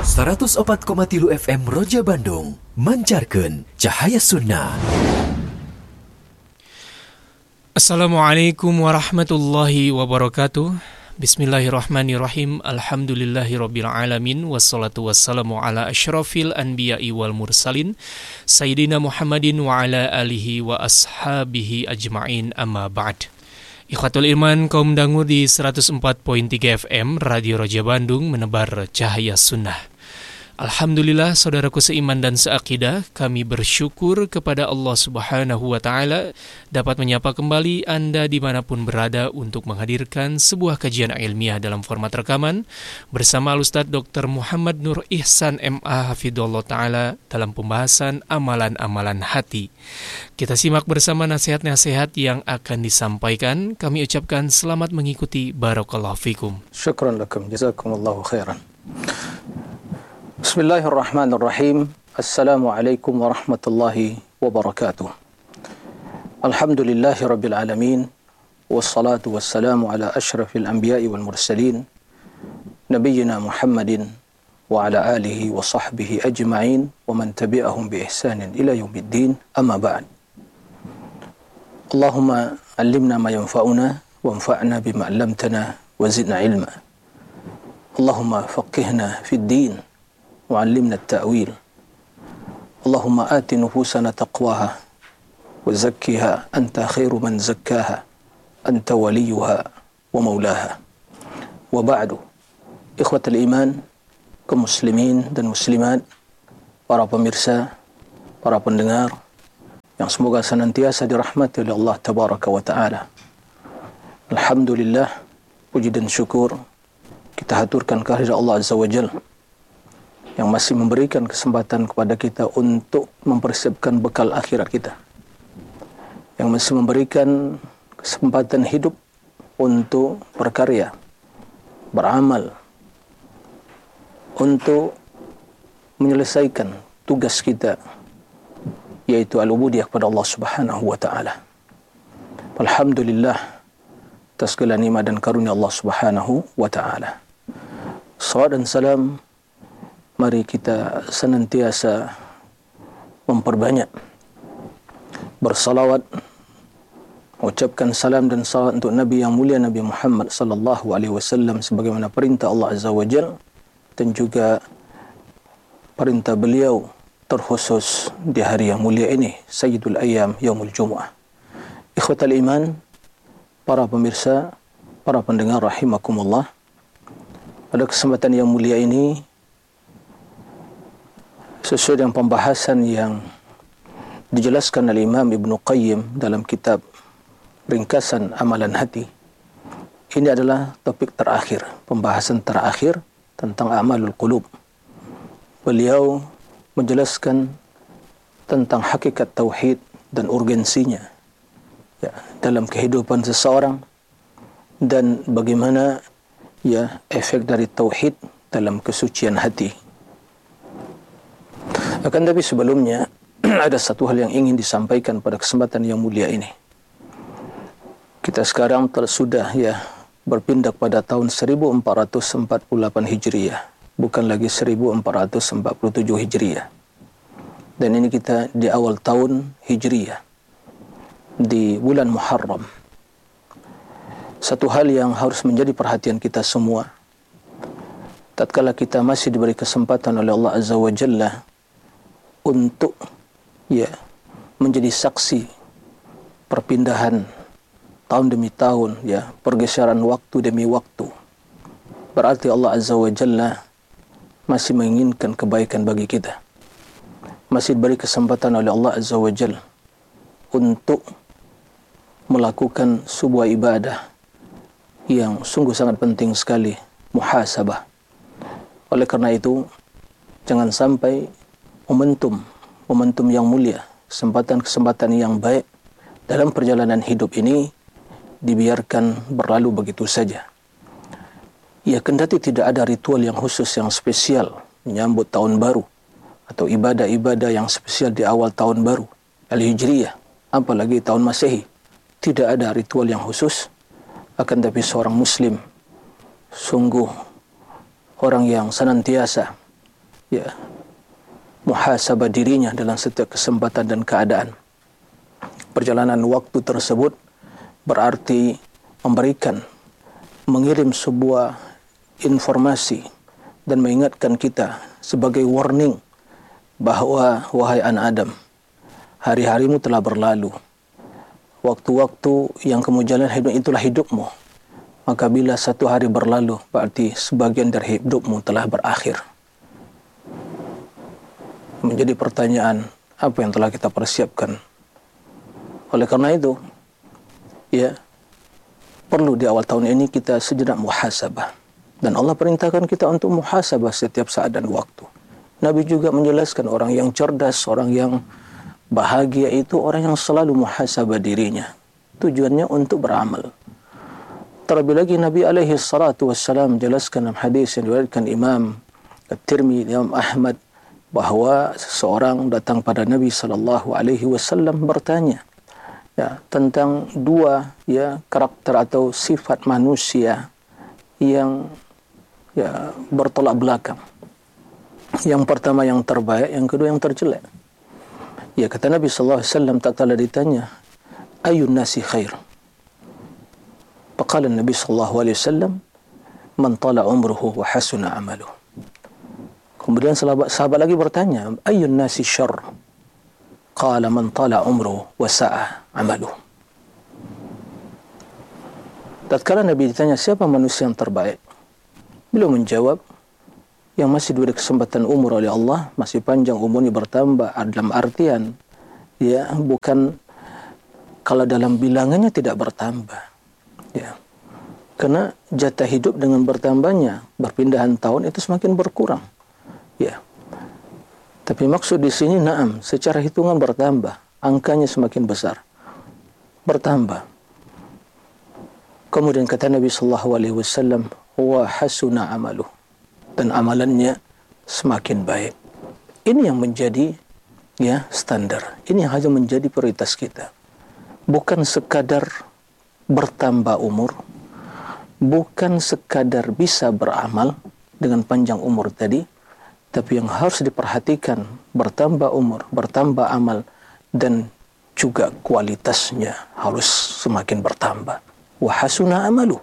104,3 FM Roja Bandung mancarkan cahaya sunnah. Assalamualaikum warahmatullahi wabarakatuh. Bismillahirrahmanirrahim. Alhamdulillahirabbil alamin wassalatu wassalamu ala asyrafil anbiya'i wal mursalin sayyidina Muhammadin wa ala alihi wa ashabihi ajma'in, amma ba'd. Ikhwatul iman kaum dangu di 104.3 FM Radio Roja Bandung menebar cahaya sunnah. Alhamdulillah, saudaraku seiman dan seakidah, kami bersyukur kepada Allah Subhanahu wa Ta'ala dapat menyapa kembali Anda dimanapun berada untuk menghadirkan sebuah kajian ilmiah dalam format rekaman bersama Al-Ustadz Dr. Muhammad Nur Ihsan MA Hafidhullah Ta'ala dalam pembahasan amalan-amalan hati. Kita simak bersama nasihat-nasihat yang akan disampaikan. Kami ucapkan selamat mengikuti. Barakallahu fikum. Syukran lakum, jazakumullahu khairan. Bismillahirrahmanirrahim. Assalamualaikum warahmatullahi wabarakatuh. Alhamdulillahi rabbil alamin. Wassalatu wassalamu ala ashrafil anbiya'i wal mursalin nabiyyina Muhammadin wa ala alihi wa sahbihi ajma'in wa man tabi'ahum bi ihsanin ila yaumiddin, amma ba'd. Allahumma allimna ma yanfa'una wanfa'na bima 'allamtana wa zidna ilma. Allahumma faqihna fid din وعلمنا التأويل. اللهم آت نفوسنا تقواها وزكها أنت خير من زكاها أنت وليها ومولاها. وبعد، إخوة الإيمان kaum muslimin dan muslimat, para pemirsa, para pendengar yang semoga senantiasa dirahmati oleh Allah Tabaraka wa Ta'ala. Alhamdulillah, puji dan syukur kita haturkan kehadirat Allah Azza wa Jalla yang masih memberikan kesempatan kepada kita untuk mempersiapkan bekal akhirat kita, yang masih memberikan kesempatan hidup untuk berkarya, beramal, untuk menyelesaikan tugas kita, yaitu al-ubudiyah kepada Allah Subhanahu wa Ta'ala. Alhamdulillah atas segala nikmat dan karunia Allah Subhanahu wa Ta'ala. Salawat dan salam, mari kita senantiasa memperbanyak bersalawat, mengucapkan salam dan salawat untuk Nabi yang mulia, Nabi Muhammad sallallahu alaihi wasallam, sebagaimana perintah Allah Azza wa Jalla dan juga perintah beliau terkhusus di hari yang mulia ini, Sayyidul Ayyam Yaumul Jumu'ah. Ikhwatal iman, para pemirsa, para pendengar rahimakumullah, pada kesempatan yang mulia ini, sesuai dengan pembahasan yang dijelaskan oleh Imam Ibnu Qayyim dalam kitab Ringkasan Amalan Hati, ini adalah topik terakhir, pembahasan terakhir tentang amalul qulub. Beliau menjelaskan tentang hakikat tauhid dan urgensinya dalam kehidupan seseorang, dan bagaimana efek dari tauhid dalam kesucian hati. Akan tapi sebelumnya ada satu hal yang ingin disampaikan pada kesempatan yang mulia ini. Kita sekarang sudah berpindah pada tahun 1448 Hijriah, bukan lagi 1447 Hijriah. Dan ini kita di awal tahun Hijriah, di bulan Muharram. Satu hal yang harus menjadi perhatian kita semua, tatkala kita masih diberi kesempatan oleh Allah Azza wa Jalla untuk menjadi saksi perpindahan tahun demi tahun, pergeseran waktu demi waktu, berarti Allah Azza wa Jalla masih menginginkan kebaikan bagi kita, masih diberi kesempatan oleh Allah Azza wa Jalla untuk melakukan sebuah ibadah yang sungguh sangat penting sekali, muhasabah. Oleh karena itu, jangan sampai momentum yang mulia, kesempatan yang baik dalam perjalanan hidup ini dibiarkan berlalu begitu saja. Kendati tidak ada ritual yang khusus yang spesial menyambut tahun baru atau ibadah-ibadah yang spesial di awal tahun baru Al-Hijriyah, apalagi tahun Masehi, tidak ada ritual yang khusus. Akan tapi seorang muslim sungguh orang yang senantiasa ya, muhasabah dirinya dalam setiap kesempatan dan keadaan. Perjalanan waktu tersebut berarti mengirim sebuah informasi dan mengingatkan kita sebagai warning bahawa wahai anak Adam, hari-harimu telah berlalu. Waktu-waktu yang kamu jalan hidup itulah hidupmu. Maka bila satu hari berlalu, berarti sebagian dari hidupmu telah berakhir. Menjadi pertanyaan, apa yang telah kita persiapkan? Oleh karena itu, ya, perlu di awal tahun ini kita sejenak muhasabah. Dan Allah perintahkan kita untuk muhasabah setiap saat dan waktu. Nabi juga menjelaskan orang yang cerdas, orang yang bahagia itu orang yang selalu muhasabah dirinya. Tujuannya untuk beramal. Terlebih lagi Nabi alaihi salatu wassalam menjelaskan dalam hadis yang diriwayatkan Imam At-Tirmidzi, Imam Ahmad, bahawa seseorang datang pada Nabi sallallahu alaihi wasallam bertanya, ya, tentang dua, ya, karakter atau sifat manusia yang, ya, bertolak belakang. Yang pertama yang terbaik, yang kedua yang terjelek. Ya, kata Nabi sallallahu alaihi wasallam, tak kala ditanya, ayun nasi khair? Faqala Nabi sallallahu alaihi wasallam, man tala umruhu wa hasuna amaluhu. Kemudian sahabat lagi bertanya, ayun nasi syarr? Qala man tala umruhu wa sa'a amaluhu. Tatkala Nabi ditanya siapa manusia yang terbaik, beliau menjawab, yang masih diberi kesempatan umur oleh Allah, masih panjang umurnya bertambah, dalam artian, ya, bukan kalau dalam bilangannya tidak bertambah, ya, karena jatah hidup dengan bertambahnya berpindahan tahun itu semakin berkurang, ya. Tapi maksud di sini, naam, secara hitungan bertambah, angkanya semakin besar, bertambah. Kemudian kata Nabi sallallahu alaihi wasallam, wa hasuna amaluh, dan amalannya semakin baik. Ini yang menjadi, ya, standar. Ini yang harus menjadi prioritas kita. Bukan sekadar bertambah umur, bukan sekadar bisa beramal dengan panjang umur tadi, tapi yang harus diperhatikan bertambah umur, bertambah amal, dan juga kualitasnya harus semakin bertambah. Wa hasuna amaluh.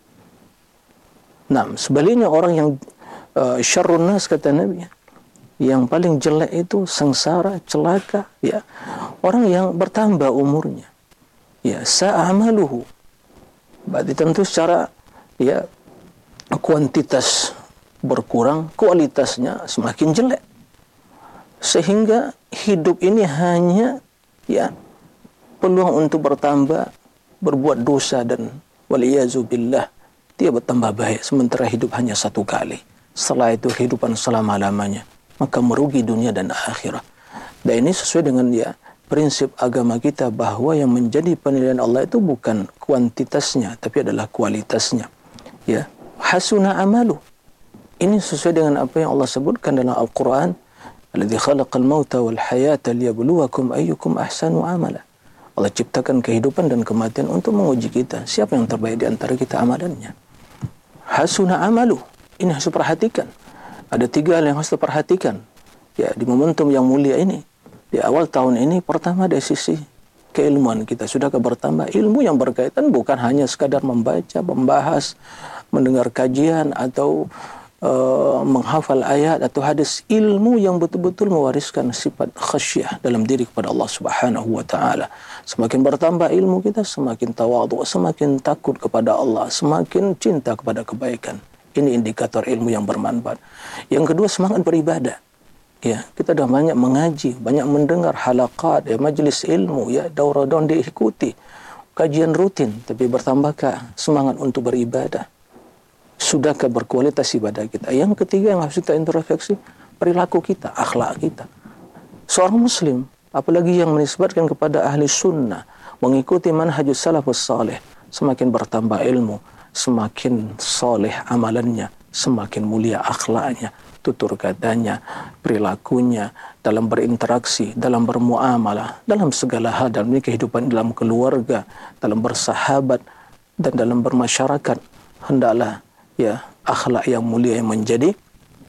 Nah, sebaliknya orang yang syarrun nas, kata Nabi, yang paling jelek itu sengsara, celaka, ya, orang yang bertambah umurnya, ya, sa'amaluhu, berarti tentu secara, ya, kuantitas berkurang, kualitasnya semakin jelek, sehingga hidup ini hanya, ya, peluang untuk bertambah, berbuat dosa, dan waliyazubillah dia bertambah baik, sementara hidup hanya satu kali. Setelah itu kehidupan selama-lamanya, maka merugi dunia dan akhirat. Dan ini sesuai dengan, ya, prinsip agama kita, bahawa yang menjadi penilaian Allah itu bukan kuantitasnya, tapi adalah kualitasnya, ya. Hasuna amalu, ini sesuai dengan apa yang Allah sebutkan dalam Al-Quran, alladzi khalaqal mauta wal hayata liyabluwakum ayyukum ahsanu amala. Allah ciptakan kehidupan dan kematian untuk menguji kita, siapa yang terbaik di antara kita amalannya. Hasuna amalu, ini harus diperhatikan. Ada 3 hal yang harus diperhatikan, ya, di momentum yang mulia ini. Di awal tahun ini, pertama dari sisi keilmuan kita, sudahkah bertambah ilmu yang berkaitan bukan hanya sekadar membaca, membahas, mendengar kajian, atau menghafal ayat atau hadis, ilmu yang betul-betul mewariskan sifat khasyah dalam diri kepada Allah Subhanahu wa taala. Semakin bertambah ilmu kita, semakin tawadhu, semakin takut kepada Allah, semakin cinta kepada kebaikan. Ini indikator ilmu yang bermanfaat. Yang kedua, semangat beribadah. Ya, kita dah banyak mengaji, banyak mendengar halaqat, ya, majlis ilmu, ya, daurah-daurah diikuti, kajian rutin, tapi bertambahkah semangat untuk beribadah? Sudahkah berkualitas ibadah kita? Yang ketiga yang harus kita introspeksi, perilaku kita, akhlak kita. Seorang muslim, apalagi yang menisbatkan kepada ahli sunnah, mengikuti manhajus salafus salih, semakin bertambah ilmu, semakin soleh amalannya, semakin mulia akhlaknya, tutur katanya, perilakunya, dalam berinteraksi, dalam bermuamalah, dalam segala hal, dalam kehidupan, dalam keluarga, dalam bersahabat, dan dalam bermasyarakat. Hendaklah, ya, akhlak yang mulia yang menjadi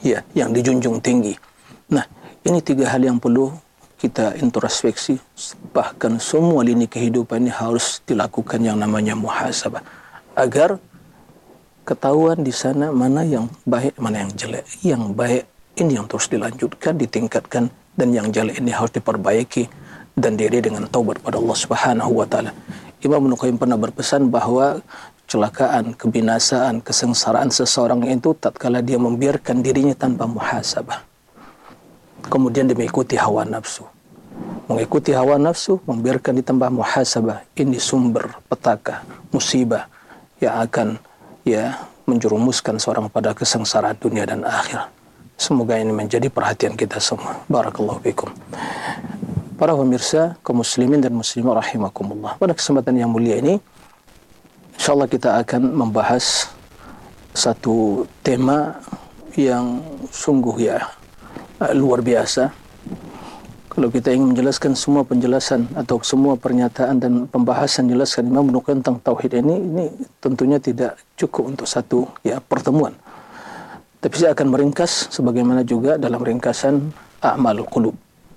ya, yang dijunjung tinggi. Nah, ini 3 hal yang perlu kita introspeksi. Bahkan semua lini kehidupan ini harus dilakukan yang namanya muhasabah, agar ketahuan di sana mana yang baik, mana yang jelek. Yang baik ini yang terus dilanjutkan, ditingkatkan, dan yang jelek ini harus diperbaiki dan diri dengan taubat pada Allah Subhanahu wa taala. Imam Ibnu Qayyim pernah berpesan bahawa kecelakaan, kebinasaan, kesengsaraan seseorang itu tatkala dia membiarkan dirinya tanpa muhasabah, kemudian dia mengikuti hawa nafsu. Mengikuti hawa nafsu, membiarkan ditambah muhasabah, ini sumber petaka, musibah yang akan menjerumuskan seorang pada kesengsaraan dunia dan akhirat. Semoga ini menjadi perhatian kita semua. Barakallahu fikum. Para pemirsa, kaum muslimin dan muslimah rahimakumullah. Pada kesempatan yang mulia ini, insyaallah kita akan membahas satu tema yang sungguh luar biasa. Kalau kita ingin menjelaskan semua penjelasan atau semua pernyataan dan pembahasan jelaskan Imam Ibnu Qayyim tentang tauhid ini tentunya tidak cukup untuk satu pertemuan. Tapi saya akan meringkas sebagaimana juga dalam ringkasan a'malul qulub.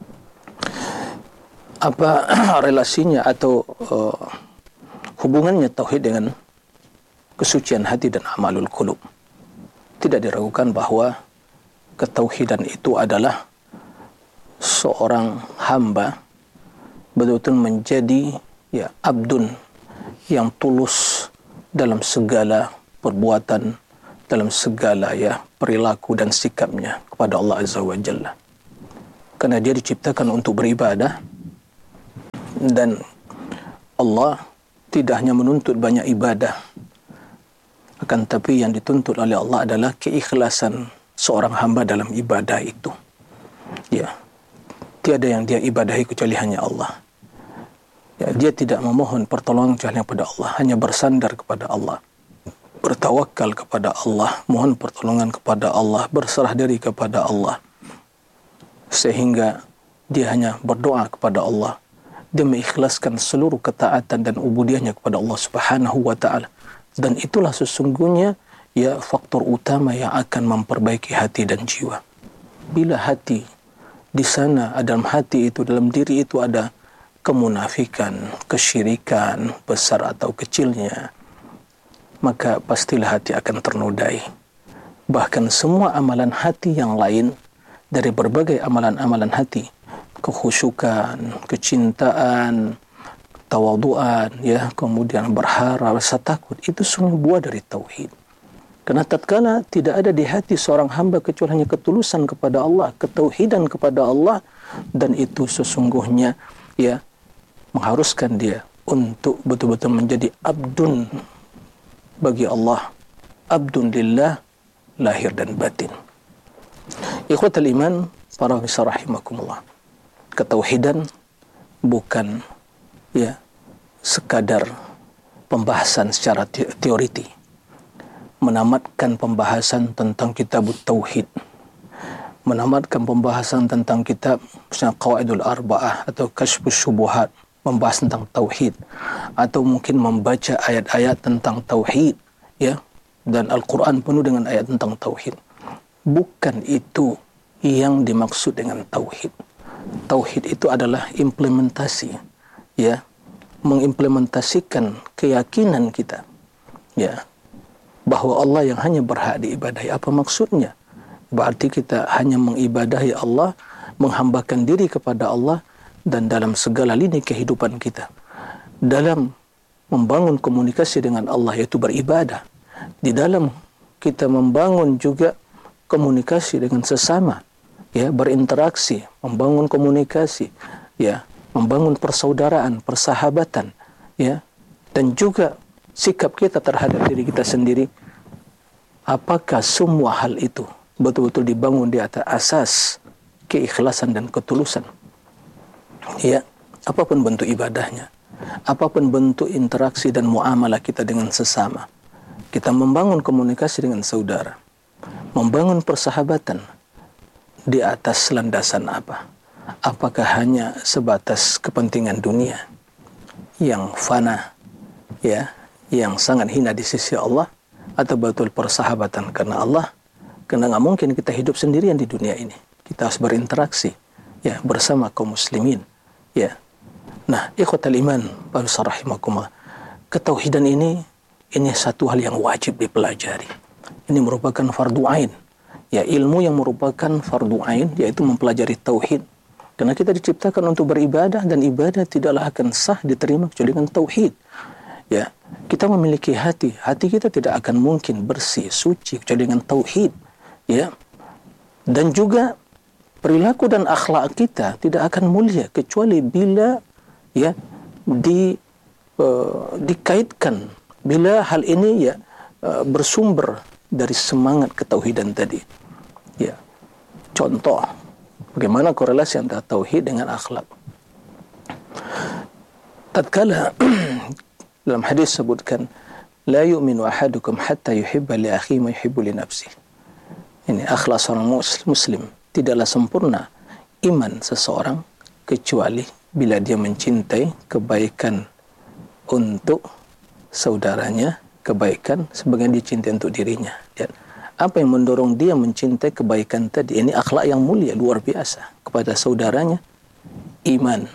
Apa relasinya atau hubungannya tauhid dengan kesucian hati dan amalul qulub? Tidak diragukan bahawa ketauhidan itu adalah seorang hamba betul-betul menjadi abdun yang tulus dalam segala perbuatan, dalam segala perilaku dan sikapnya kepada Allah Azza wa Jalla. Karena dia diciptakan untuk beribadah, dan Allah tidak hanya menuntut banyak ibadah, akan tapi yang dituntut oleh Allah adalah keikhlasan seorang hamba dalam ibadah itu. Tiada yang dia ibadahi kecuali hanya Allah. Dia tidak memohon pertolongan kecuali kepada Allah, hanya bersandar kepada Allah, bertawakal kepada Allah, mohon pertolongan kepada Allah, berserah diri kepada Allah, sehingga dia hanya berdoa kepada Allah. Dia mengikhlaskan seluruh ketaatan dan ubudiahnya kepada Allah Subhanahu wa taala. Dan itulah sesungguhnya faktor utama yang akan memperbaiki hati dan jiwa. Bila hati di sana, dalam hati itu, dalam diri itu ada kemunafikan, kesyirikan, besar atau kecilnya, maka pastilah hati akan ternodai. Bahkan semua amalan hati yang lain, dari berbagai amalan-amalan hati, kekhusyukan, kecintaan, tawaduan, kemudian berharap, rasa takut, itu semua buah dari tauhid. Karena tatkala tidak ada di hati seorang hamba kecuali hanya ketulusan kepada Allah, ketauhidan kepada Allah, dan itu sesungguhnya mengharuskan dia untuk betul-betul menjadi abdun bagi Allah, abdun lillah, lahir dan batin. Ikhwatal iman, para pemirsa rahimakumullah. Ketauhidan bukan sekadar pembahasan secara teoriti, menamatkan pembahasan tentang kitab tauhid, menamatkan pembahasan tentang kitab misalnya Qawaidul Arba'ah atau Kasyfus Syubuhat, membahas tentang tauhid, atau mungkin membaca ayat-ayat tentang tauhid, dan Al-Quran penuh dengan ayat tentang tauhid. Bukan itu yang dimaksud dengan tauhid. Tauhid itu adalah implementasi, mengimplementasikan keyakinan kita, bahawa Allah yang hanya berhak diibadahi. Apa maksudnya? Berarti kita hanya mengibadahi Allah, menghambakan diri kepada Allah, dan dalam segala lini kehidupan kita, dalam membangun komunikasi dengan Allah, yaitu beribadah, di dalam kita membangun juga komunikasi dengan sesama, berinteraksi, membangun komunikasi, membangun persaudaraan, persahabatan, dan juga sikap kita terhadap diri kita sendiri. Apakah semua hal itu betul-betul dibangun di atas asas keikhlasan dan ketulusan? Apapun bentuk ibadahnya, apapun bentuk interaksi dan muamalah kita dengan sesama, kita membangun komunikasi dengan saudara, membangun persahabatan di atas landasan apa? Apakah hanya sebatas kepentingan dunia yang fana, yang sangat hina di sisi Allah, atau betul persahabatan karena Allah, Karena nggak mungkin kita hidup sendirian di dunia ini. Kita harus berinteraksi ya bersama kaum muslimin. Ya. Nah, ikhwatal iman, rahimakumullah. Ketauhidan ini satu hal yang wajib dipelajari. Ini merupakan fardu ain. Ya, ilmu yang merupakan fardu ain yaitu mempelajari tauhid. Karena kita diciptakan untuk beribadah dan ibadah tidaklah akan sah diterima kecuali dengan tauhid. Ya, kita memiliki hati kita tidak akan mungkin bersih, suci kecuali dengan tauhid. Ya. Dan juga perilaku dan akhlak kita tidak akan mulia kecuali bila ya dikaitkan bila hal ini ya bersumber dari semangat ketauhidan tadi. Ya. Contoh bagaimana korelasi antara tauhid dengan akhlak. Tatkala dalam hadis sebutkan la yu'minu ahadukum hatta yuhibba li akhihi ma yuhibbu li nafsihi. Ini akhlak seorang muslim. Tidaklah sempurna iman seseorang kecuali bila dia mencintai kebaikan untuk saudaranya, kebaikan sebagaimana dia cintai untuk dirinya. Dan apa yang mendorong dia mencintai kebaikan tadi? Ini akhlak yang mulia, luar biasa. Kepada saudaranya, iman.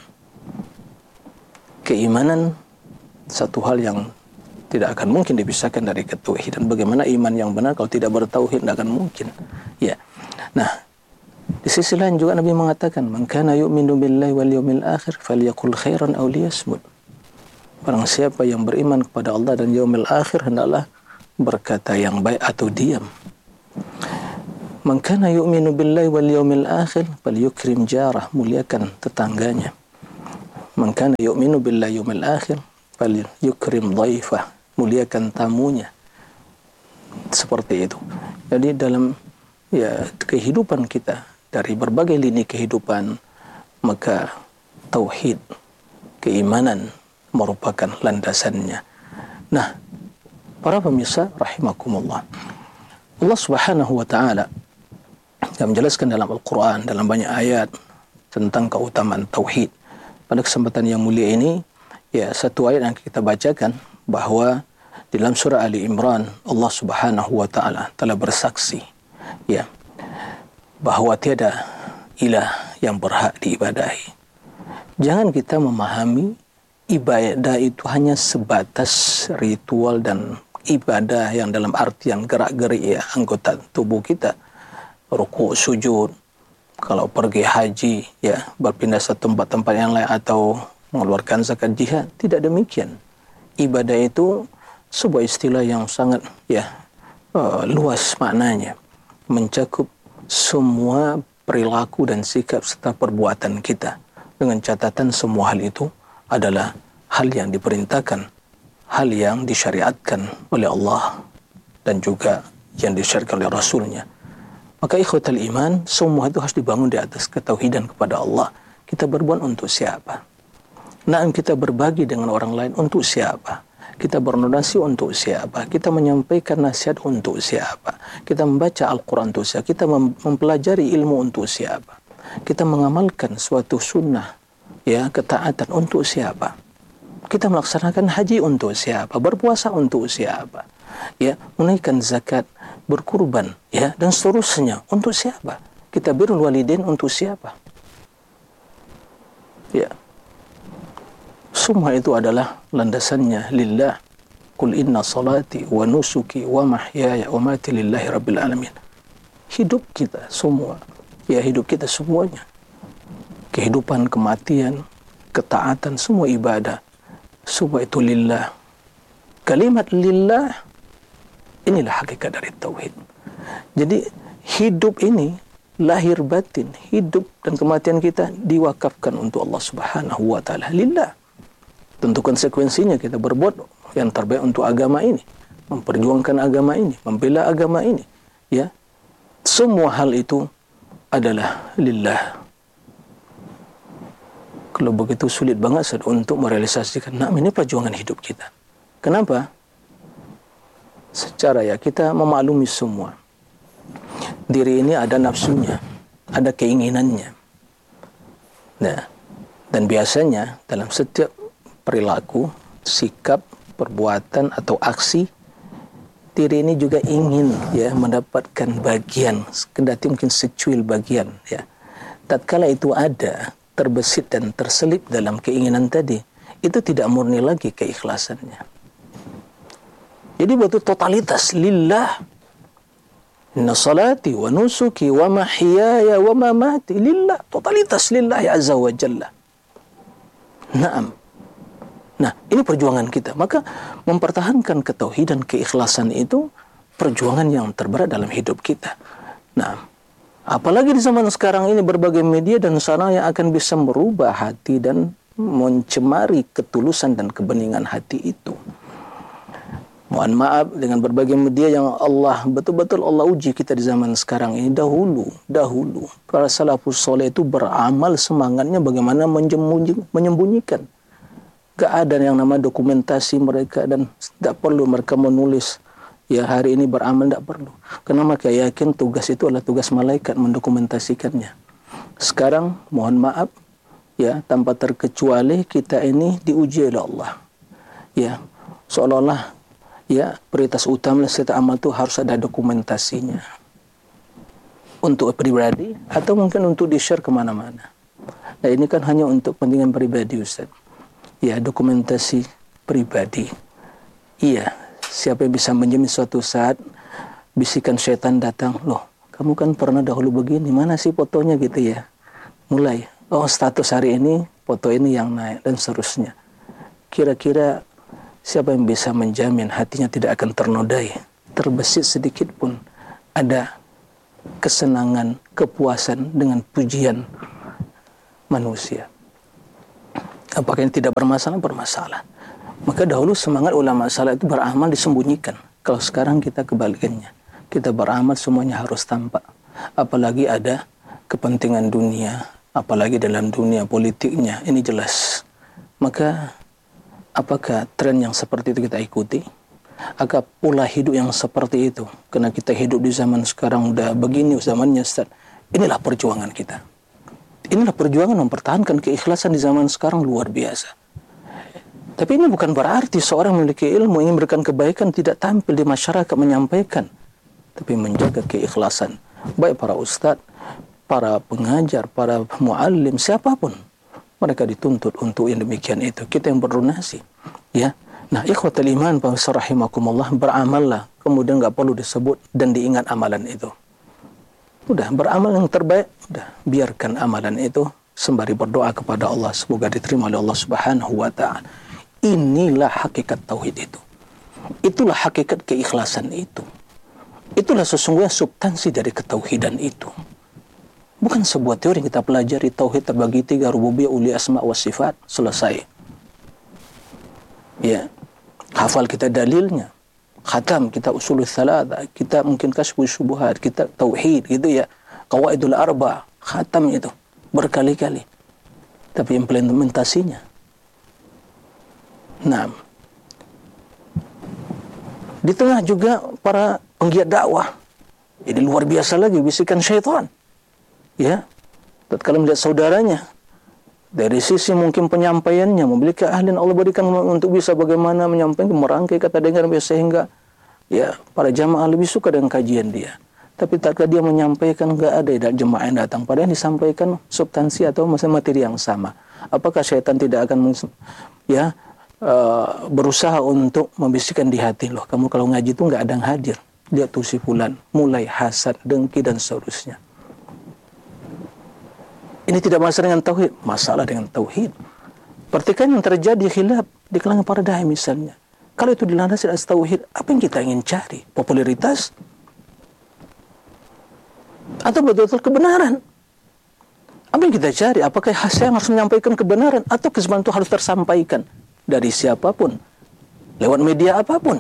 Keimanan satu hal yang tidak akan mungkin dipisahkan dari ketauhidan. Bagaimana iman yang benar kalau tidak bertauhid, tidak akan mungkin. Ya. Nah, di sisi lain juga Nabi mengatakan, "Man kana yu'minu billahi wal yawmil akhir falyaqul khairan aw liyasmut." Barang siapa yang beriman kepada Allah dan yaumil akhir hendaklah berkata yang baik atau diam. "Man kana yu'minu billahi wal yawmil akhir falyukrim jarah," muliakan tetangganya. "Man kana yu'minu billahi yaumil akhir falyukrim dhaifah," muliakan tamunya. Seperti itu. Jadi dalam kehidupan kita, dari berbagai lini kehidupan, maka tauhid, keimanan merupakan landasannya. Nah, para pemirsa rahimakumullah, Allah Subhanahu wa taala yang menjelaskan dalam Al-Quran, dalam banyak ayat tentang keutamaan tauhid. Pada kesempatan yang mulia ini, ya, satu ayat yang kita bacakan bahwa dalam surah Ali Imran, Allah Subhanahu wa taala telah bersaksi ya bahwa tiada ilah yang berhak diibadahi. Jangan kita memahami ibadah itu hanya sebatas ritual dan ibadah yang dalam artian gerak-gerik ya anggota tubuh kita, rukuk, sujud, kalau pergi haji ya berpindah satu tempat yang lain atau mengeluarkan zakat jihad. Tidak demikian. Ibadah itu sebuah istilah yang sangat luas maknanya, mencakup semua perilaku dan sikap serta perbuatan kita, dengan catatan semua hal itu adalah hal yang diperintahkan, hal yang disyariatkan oleh Allah dan juga yang disyariatkan oleh Rasulnya. Maka ikhwatal iman, semua itu harus dibangun di atas ketauhidan kepada Allah. Kita berbuat untuk siapa? Nah, kita berbagi dengan orang lain untuk siapa? Kita berdonasi untuk siapa? Kita menyampaikan nasihat untuk siapa? Kita membaca Al-Quran untuk siapa? Kita mempelajari ilmu untuk siapa? Kita mengamalkan suatu sunnah, ya, ketaatan untuk siapa? Kita melaksanakan haji untuk siapa? Berpuasa untuk siapa? Ya, menunaikan zakat, berkurban, ya, dan seterusnya untuk siapa? Kita birrul walidain untuk siapa? Ya. Semua itu adalah landasannya lillah. Qul inna salati wa nusuki wa mahyaya wa mati lillahi rabbil alamin. Hidup kita semua, ya, hidup kita semuanya, kehidupan, kematian, ketaatan, semua ibadah, semua itu lillah. Kalimat lillah, inilah hakikat dari tauhid. Jadi hidup ini, lahir batin, hidup dan kematian kita diwakafkan untuk Allah Subhanahu wa taala, lillah. Tentu konsekuensinya kita berbuat yang terbaik untuk agama ini, memperjuangkan agama ini, membela agama ini, ya. Semua hal itu adalah lillah. Kalau begitu sulit banget untuk merealisasikan. Nah, ini perjuangan hidup kita. Kenapa? Secara kita memaklumi semua. Diri ini ada nafsunya, ada keinginannya. Nah, dan biasanya dalam setiap perilaku, sikap, perbuatan atau aksi diri ini juga ingin ya mendapatkan bagian, kendati mungkin secuil bagian ya. Tatkala itu ada, terbesit dan terselip dalam keinginan tadi, itu tidak murni lagi keikhlasannya. Jadi betul totalitas lillah. Inna salati wa nusuki wa mahyaya wa mamati lillah, totalitas lillah ya azza wa jalla. Naam. Nah, ini perjuangan kita. Maka mempertahankan ketauhidan, keikhlasan itu perjuangan yang terberat dalam hidup kita. Nah, apalagi di zaman sekarang ini berbagai media dan sarana yang akan bisa merubah hati dan mencemari ketulusan dan kebeningan hati itu. Mohon maaf dengan berbagai media yang Allah betul-betul Allah uji kita di zaman sekarang ini. Dahulu para salafus soleh itu beramal semangatnya bagaimana menyembunyikan. Gak ada yang nama dokumentasi mereka dan tidak perlu mereka menulis ya hari ini beramal, tidak perlu. Karena mereka yakin tugas itu adalah tugas malaikat mendokumentasikannya. Sekarang mohon maaf ya, tanpa terkecuali kita ini diuji oleh Allah. Ya, seolah-olah ya prioritas utama setiap amal itu harus ada dokumentasinya. Untuk pribadi atau mungkin untuk di-share kemana-mana. Nah ini kan hanya untuk kepentingan pribadi Ustaz. Ya, dokumentasi pribadi. Iya, siapa yang bisa menjamin suatu saat bisikan syaitan datang, loh, kamu kan pernah dahulu begini, mana sih fotonya gitu ya. Mulai, oh status hari ini, foto ini yang naik, dan seterusnya. Kira-kira siapa yang bisa menjamin hatinya tidak akan ternodai, terbesit sedikit pun ada kesenangan, kepuasan dengan pujian manusia. Apakah ini tidak bermasalah? Bermasalah. Maka dahulu semangat ulama saleh itu beramal disembunyikan. Kalau sekarang kita kebalikannya. Kita beramal semuanya harus tampak. Apalagi ada kepentingan dunia, apalagi dalam dunia politiknya, ini jelas. Maka apakah tren yang seperti itu kita ikuti? Agak pola hidup yang seperti itu. Karena kita hidup di zaman sekarang udah begini zamannya Ustaz. Inilah perjuangan kita. Inilah perjuangan mempertahankan keikhlasan di zaman sekarang luar biasa. Tapi ini bukan berarti seorang memiliki ilmu ingin memberikan kebaikan tidak tampil di masyarakat menyampaikan. Tapi menjaga keikhlasan. Baik para ustadz, para pengajar, para muallim, siapapun. Mereka dituntut untuk yang demikian itu. Kita yang berdonasi. Ya. Nah, ikhwatul iman, rahimakumullah, beramallah. Kemudian enggak perlu disebut dan diingat amalan itu. Udah, beramal yang terbaik, udah, biarkan amalan itu sembari berdoa kepada Allah semoga diterima oleh Allah Subhanahu wa taala. Inilah hakikat tauhid itu. Itulah hakikat keikhlasan itu. Itulah sesungguhnya substansi dari ketauhidan itu. Bukan sebuah teori yang kita pelajari tauhid terbagi 3, rububiyah, uluhiyah, asma wa sifat, selesai. Ya. Hafal kita dalilnya. Khatam kita usulul thalatha, kita mungkin kasyfus syubuhat, kita tauhid gitu ya. Qawaidul arba, khatam itu berkali-kali. Tapi implementasinya. Nah. Di tengah juga para penggiat dakwah. Jadi luar biasa lagi bisikan syaitan. Ya. Tatkala melihat saudaranya dari sisi mungkin penyampaiannya, memiliki keahlian Allah berikan untuk bisa bagaimana menyampaikan, merangkai kata dengar sehingga ya para jamaah lebih suka dengan kajian dia. Tapi tatkala dia menyampaikan enggak ada jemaah yang datang, padahal yang disampaikan substansi atau materi yang sama. Apakah syaitan tidak akan berusaha untuk membisikkan di hati, loh kamu kalau ngaji itu enggak ada yang hadir, dia tuh si fulan, mulai hasad, dengki dan seterusnya. Ini tidak masalah dengan tauhid, masalah dengan tauhid. Pertikaian yang terjadi khilaf di kalangan para dai misalnya. Kalau itu dilandasi atas tauhid, apa yang kita ingin cari? Popularitas? Atau betul-betul kebenaran? Apa yang kita cari? Apakah saya harus menyampaikan kebenaran atau kebenaran itu harus tersampaikan dari siapapun, lewat media apapun?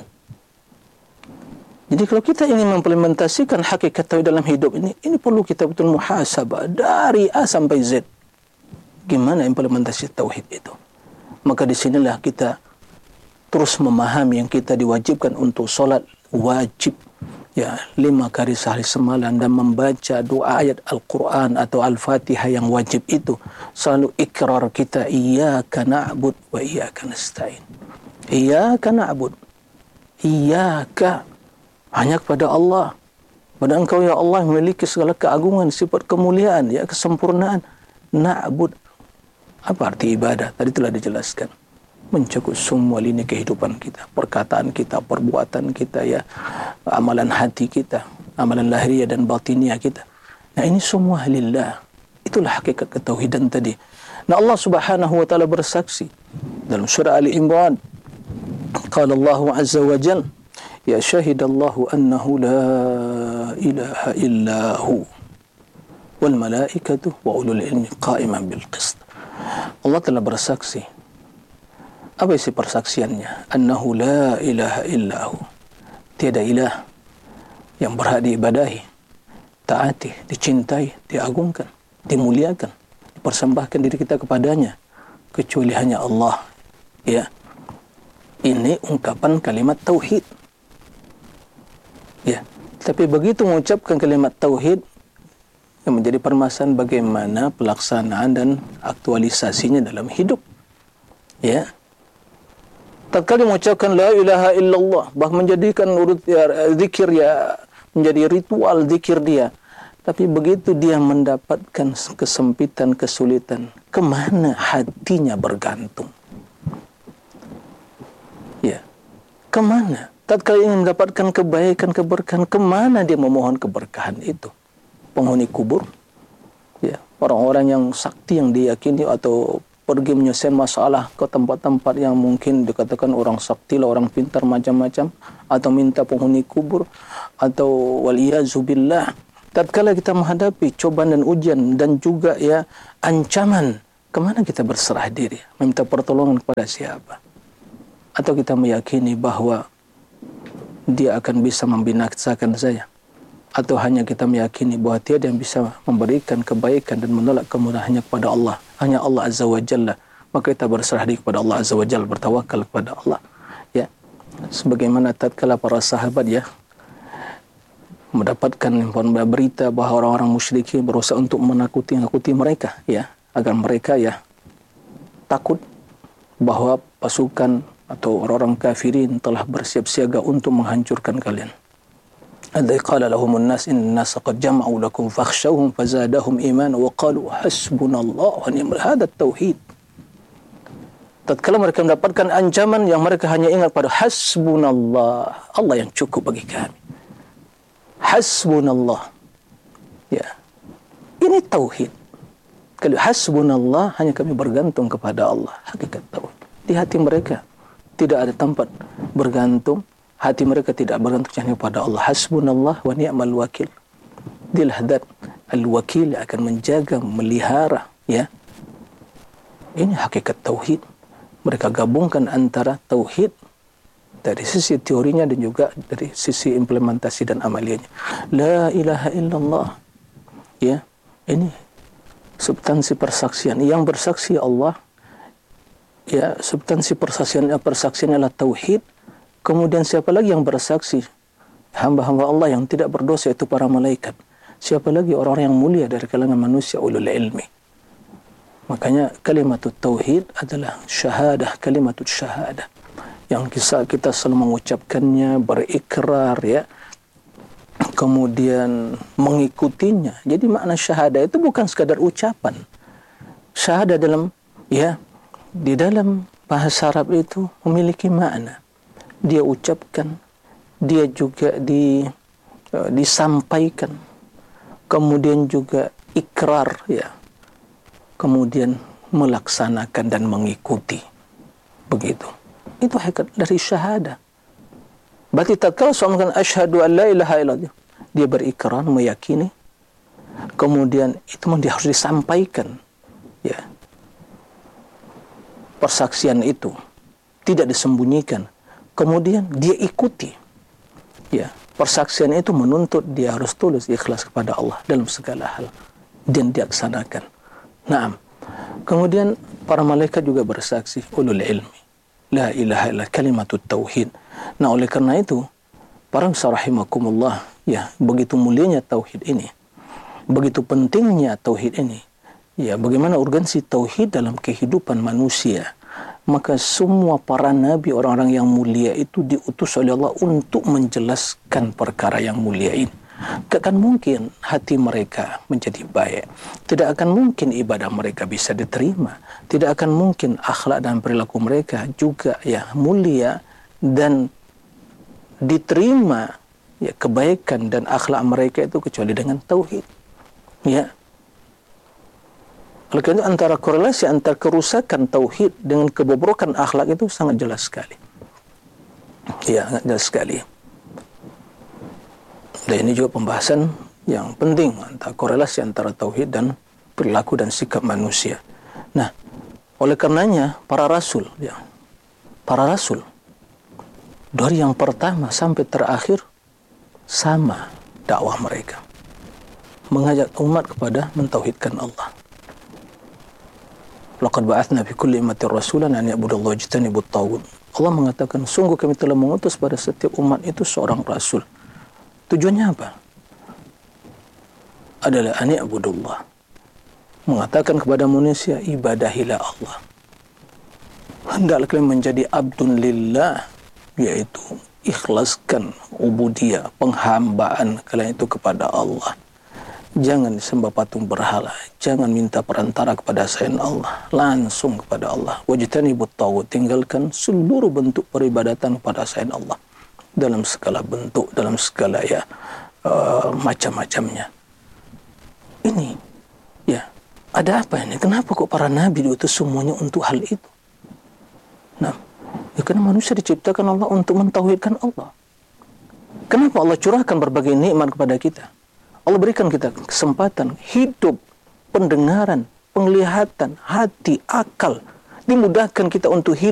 Jadi kalau kita ingin mengimplementasikan hakikat tauhid dalam hidup ini perlu kita betul muhasabah dari A sampai Z. Gimana implementasi tauhid itu? Maka disinilah kita terus memahami yang kita diwajibkan untuk solat wajib. Ya, 5 kali sehari semalam dan membaca doa ayat Al-Quran atau Al-Fatihah yang wajib itu. Selalu ikrar kita, iyyaka na'bud wa iyyaka nasta'in. Iyyaka na'bud. Iyyaka hanya kepada Allah. Pada Engkau ya Allah memiliki segala keagungan, sifat kemuliaan, ya kesempurnaan. Na'bud. Apa arti ibadah? Tadi telah dijelaskan. Mencakup semua lini kehidupan kita, perkataan kita, perbuatan kita, ya, amalan hati kita, amalan lahiriah dan batiniah kita. Nah, ini semua lillah. Itulah hakikat ketauhidan tadi. Nah, Allah Subhanahu wa taala bersaksi dalam surah Ali Imran. Qala Allah azza wa jalla, ya syahidallahu annahu la ilaha illahu wal malaikatu wa ulul ilmi qa'iman bil qist. Allah telah bersaksi. Apa isi persaksiannya? Annahu la ilaha illahu. Tiada ilah yang berhak diibadahi, taati, dicintai, diagungkan, dimuliakan, dipersembahkan diri kita kepadanya kecuali hanya Allah. Ya. Ini ungkapan kalimat tauhid. Ya. Tapi begitu mengucapkan kalimat tauhid, yang menjadi permasalahan bagaimana pelaksanaan dan aktualisasinya dalam hidup. Ya. Tatkala mengucapkan la ilaha illallah, bahkan menjadikan urut ya, zikir ya, menjadi ritual zikir dia. Tapi begitu dia mendapatkan kesempitan, kesulitan, kemana hatinya bergantung? Ya, kemana? Tatkala ingin mendapatkan kebaikan, keberkahan, kemana dia memohon keberkahan itu? Penghuni kubur, ya, orang-orang yang sakti yang diyakini atau pergi menyelesaikan masalah ke tempat-tempat yang mungkin dikatakan orang sakti lah, orang pintar macam-macam, atau minta penghuni kubur, atau waliyazubillah. Tatkala kita menghadapi cobaan dan ujian dan juga ya ancaman, kemana kita berserah diri, meminta pertolongan kepada siapa? Atau kita meyakini bahwa dia akan bisa membinasakan saya? Atau hanya kita meyakini bahwa tiada yang bisa memberikan kebaikan dan menolak kemurahannya kepada Allah, hanya Allah Azza wa Jalla. Maka kita berserah diri kepada Allah Azza wa Jalla, bertawakal kepada Allah. Ya, sebagaimana tatkala para sahabat ya mendapatkan berita bahwa orang-orang musyrikin berusaha untuk menakuti mereka, ya, agar mereka ya takut bahwa pasukan atau orang-orang kafirin telah bersiap siaga untuk menghancurkan kalian. Alladzi qala lahumun nas inna nas qad jama'u lakum fakhshawhum fazadahum imanan wa qalu hasbunallahu wa ni'mal hada tauhid. Tatkala mereka mendapatkan ancaman yang mereka hanya ingat pada hasbunallah, Allah yang cukup bagi kami. Hasbunallah. Ya. Ini tauhid. Kalau hasbunallah, hanya kami bergantung kepada Allah. Hakikat tauhid. Di hati mereka tidak ada tempat bergantung. Hati mereka tidak bergantung hanya kepada Allah. Hasbunallah wa ni'mal wakil. Dialah zat al-wakil yang akan menjaga, memelihara, ya. Ini hakikat tauhid. Mereka gabungkan antara tauhid dari sisi teorinya dan juga dari sisi implementasi dan amaliannya. La ilaha illallah. Ya. Ini substansi persaksian. Yang bersaksi Allah, ya, substansi persaksian adalah tauhid. Kemudian siapa lagi yang bersaksi? Hamba-hamba Allah yang tidak berdosa, itu para malaikat. Siapa lagi? Orang-orang yang mulia dari kalangan manusia, ulul ilmi. Makanya kalimatut tauhid adalah syahadah, kalimatut syahadah. Yang kita selalu mengucapkannya, berikrar, ya. Kemudian mengikutinya. Jadi makna syahadah itu bukan sekadar ucapan. Syahadah dalam, ya, di dalam bahasa Arab itu memiliki makna. Dia ucapkan, dia juga disampaikan, kemudian juga ikrar, ya, kemudian melaksanakan dan mengikuti, begitu. Itu hakikat dari syahadah. Berarti tatkala seorang asyhadu an la ilaha illallah, dia berikrar, meyakini, kemudian itu dia harus disampaikan, ya, persaksian itu tidak disembunyikan. Kemudian dia ikuti, ya, persaksian itu menuntut dia harus tulus ikhlas kepada Allah dalam segala hal dan dilaksanakan. Naam. Kemudian para malaikat juga bersaksi, ulul ilmi, la ilaha illa kalimatut tauhid. Nah, oleh karena itu para rahimakumullah, ya, begitu mulianya tauhid ini, begitu pentingnya tauhid ini, ya, bagaimana urgensi tauhid dalam kehidupan manusia. Maka semua para nabi, orang-orang yang mulia itu diutus oleh Allah untuk menjelaskan perkara yang mulia ini. Tidak akan mungkin hati mereka menjadi baik. Tidak akan mungkin ibadah mereka bisa diterima. Tidak akan mungkin akhlak dan perilaku mereka juga mulia dan diterima kebaikan dan akhlak mereka itu kecuali dengan tauhid. Oleh karena itu antara korelasi antara kerusakan tauhid dengan kebobrokan akhlak itu sangat jelas sekali. Sangat jelas sekali. Dan ini juga pembahasan yang penting antara korelasi antara tauhid dan perilaku dan sikap manusia. Nah, oleh karenanya para rasul dari yang pertama sampai terakhir sama dakwah mereka. Mengajak umat kepada mentauhidkan Allah. Laqad ba'athna fi kulli ummatin rasulan an ya'budallaha wajtanibut taghut. Allah mengatakan, sungguh kami telah mengutus pada setiap umat itu seorang rasul. Tujuannya apa? Adalah an ya'budullah. Mengatakan kepada manusia, ibadahilah Allah. Hendaklah kalian menjadi abdun lillah, yaitu ikhlaskan ubudiyah, penghambaan kalian itu kepada Allah. Jangan sembah patung berhala, jangan minta perantara kepada selain Allah, langsung kepada Allah. Wajtanibut taghut, tinggalkan seluruh bentuk peribadatan kepada selain Allah dalam segala bentuk, dalam segala macam-macamnya. Ini ada apa ini? Kenapa kok para nabi diutus semuanya untuk hal itu? Nah, karena manusia diciptakan Allah untuk mentauhidkan Allah. Kenapa Allah curahkan berbagai nikmat kepada kita? Allah berikan kita kesempatan hidup, pendengaran, penglihatan, hati, akal. Dimudahkan kita untuk hidup